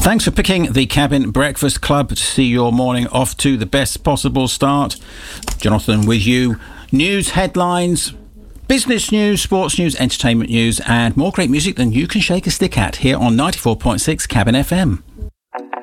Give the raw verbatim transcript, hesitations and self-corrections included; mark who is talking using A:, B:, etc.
A: Thanks for picking the Cabin Breakfast Club to see your morning off to the best possible start. Jonathan with you. News, headlines, business news, sports news, entertainment news, and more great music than you can shake a stick at here on ninety-four point six Cabin F M.